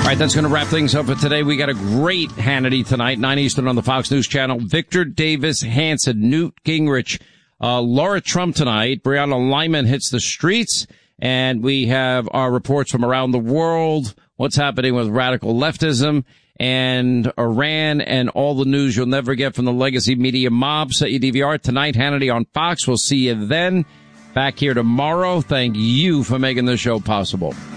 All right, that's going to wrap things up for today. We got a great Hannity tonight, 9 Eastern on the Fox News Channel. Victor Davis Hanson, Newt Gingrich, Laura Trump tonight. Brianna Lyman hits the streets. And we have our reports from around the world, what's happening with radical leftism and Iran, and all the news you'll never get from the legacy media mob. Set your DVR tonight, Hannity on Fox. We'll see you then. Back here tomorrow. Thank you for making this show possible.